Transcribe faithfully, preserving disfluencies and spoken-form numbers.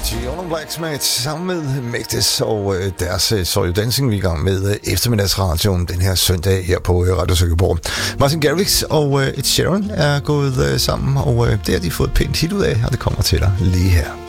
Fiona Blacksmith sammen med Magdes og øh, deres øh, Sorry Dancing, vi er i gang med øh, eftermiddagsradioen den her søndag her på øh, Radio Sønderborg. Martin Garrix og øh, Ed Sheeran er gået øh, sammen, og øh, det har de fået et pænt hit ud af, og det kommer til dig lige her.